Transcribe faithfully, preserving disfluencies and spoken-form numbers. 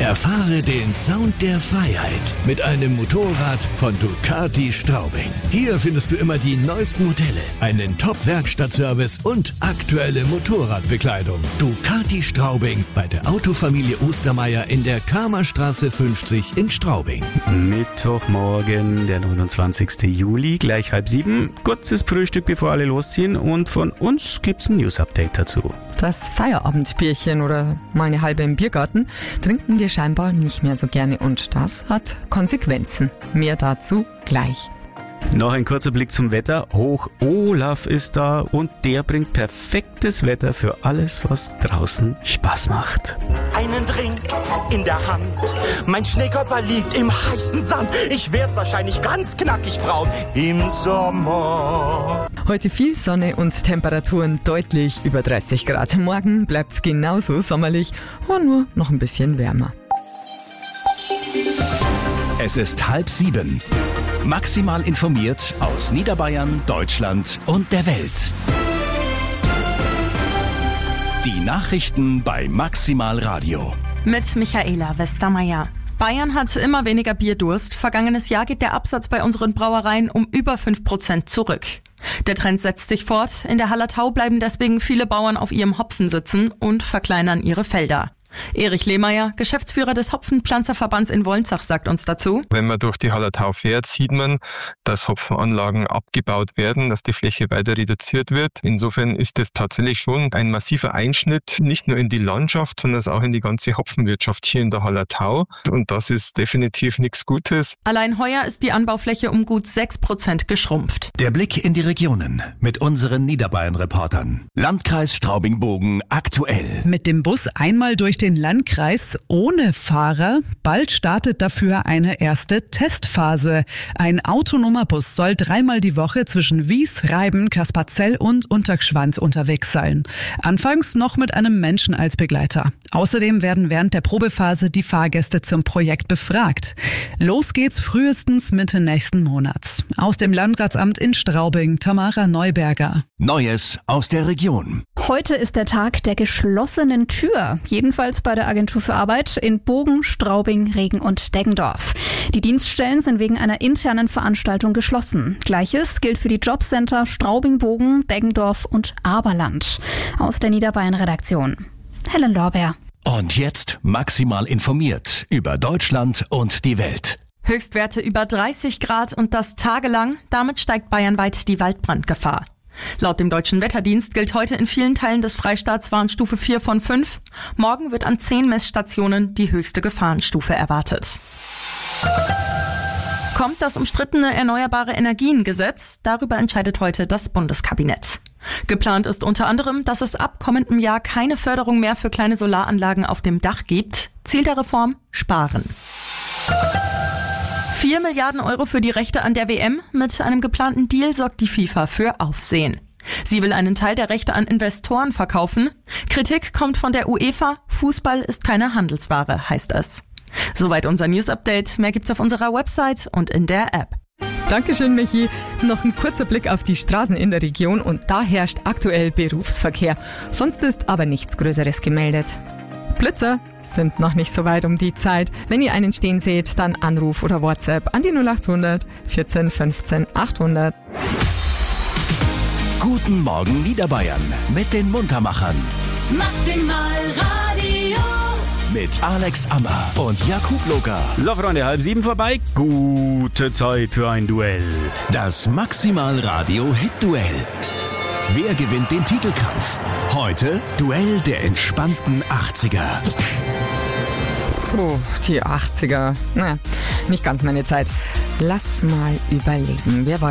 Erfahre den Sound der Freiheit mit einem Motorrad von Ducati Straubing. Hier findest du immer die neuesten Modelle, einen Top-Werkstattservice und aktuelle Motorradbekleidung. Ducati Straubing bei der Autofamilie Ostermeier in der Kamerstraße fünfzig in Straubing. Mittwochmorgen, der neunundzwanzigsten Juli, gleich halb sieben. Kurzes Frühstück, bevor alle losziehen, und von uns gibt's ein News-Update dazu. Das Feierabendbierchen oder mal eine halbe im Biergarten trinken wir scheinbar nicht mehr so gerne und das hat Konsequenzen. Mehr dazu gleich. Noch ein kurzer Blick zum Wetter. Hoch Olaf ist da und der bringt perfektes Wetter für alles, was draußen Spaß macht. Einen Drink in der Hand, mein Schneekörper liegt im heißen Sand. Ich werd wahrscheinlich ganz knackig braun im Sommer. Heute viel Sonne und Temperaturen deutlich über dreißig Grad. Morgen bleibt's genauso sommerlich, aber nur noch ein bisschen wärmer. Es ist halb sieben. Maximal informiert aus Niederbayern, Deutschland und der Welt. Die Nachrichten bei Maximal Radio. Mit Michaela Westermeier. Bayern hat immer weniger Bierdurst. Vergangenes Jahr geht der Absatz bei unseren Brauereien um über fünf Prozent zurück. Der Trend setzt sich fort. In der Hallertau bleiben deswegen viele Bauern auf ihrem Hopfen sitzen und verkleinern ihre Felder. Erich Lehmeier, Geschäftsführer des Hopfenpflanzerverbands in Wolnzach, sagt uns dazu: Wenn man durch die Hallertau fährt, sieht man, dass Hopfenanlagen abgebaut werden, dass die Fläche weiter reduziert wird. Insofern ist es tatsächlich schon ein massiver Einschnitt, nicht nur in die Landschaft, sondern auch in die ganze Hopfenwirtschaft hier in der Hallertau. Und das ist definitiv nichts Gutes. Allein heuer ist die Anbaufläche um gut sechs Prozent geschrumpft. Der Blick in die Regionen mit unseren Niederbayern-Reportern. Landkreis Straubing-Bogen aktuell. Mit dem Bus einmal durch den Landkreis ohne Fahrer. Bald startet dafür eine erste Testphase. Ein autonomer Bus soll dreimal die Woche zwischen Wies, Reiben, Kasperzell und Untergschwand unterwegs sein. Anfangs noch mit einem Menschen als Begleiter. Außerdem werden während der Probephase die Fahrgäste zum Projekt befragt. Los geht's frühestens Mitte nächsten Monats. Aus dem Landratsamt in Straubing, Tamara Neuberger. Neues aus der Region. Heute ist der Tag der geschlossenen Tür. Jedenfalls bei der Agentur für Arbeit in Bogen, Straubing, Regen und Deggendorf. Die Dienststellen sind wegen einer internen Veranstaltung geschlossen. Gleiches gilt für die Jobcenter Straubing, Bogen, Deggendorf und Aberland. Aus der Niederbayern-Redaktion Helen Lorbeer. Und jetzt maximal informiert über Deutschland und die Welt. Höchstwerte über dreißig Grad und das tagelang. Damit steigt bayernweit die Waldbrandgefahr. Laut dem Deutschen Wetterdienst gilt heute in vielen Teilen des Freistaats Warnstufe vier von fünf. Morgen wird an zehn Messstationen die höchste Gefahrenstufe erwartet. Kommt das umstrittene Erneuerbare Energien-Gesetz? Darüber entscheidet heute das Bundeskabinett. Geplant ist unter anderem, dass es ab kommendem Jahr keine Förderung mehr für kleine Solaranlagen auf dem Dach gibt. Ziel der Reform: Sparen. Vier Milliarden Euro für die Rechte an der W M. Mit einem geplanten Deal sorgt die FIFA für Aufsehen. Sie will einen Teil der Rechte an Investoren verkaufen. Kritik kommt von der UEFA. Fußball ist keine Handelsware, heißt es. Soweit unser News-Update. Mehr gibt's auf unserer Website und in der App. Dankeschön, Michi. Noch ein kurzer Blick auf die Straßen in der Region und da herrscht aktuell Berufsverkehr. Sonst ist aber nichts Größeres gemeldet. Blitzer sind noch nicht so weit um die Zeit. Wenn ihr einen stehen seht, dann Anruf oder WhatsApp an die null acht hundert vierzehn fünfzehn achthundert. Guten Morgen Niederbayern mit den Muntermachern. Maximal Radio. Mit Alex Ammer und Jakub Loka. So, Freunde, halb sieben vorbei. Gute Zeit für ein Duell. Das Maximal Radio Hit-Duell. Wer gewinnt den Titelkampf? Heute Duell der entspannten achtziger. Oh, die achtziger. Naja, nicht ganz meine Zeit. Lass mal überlegen. Wer war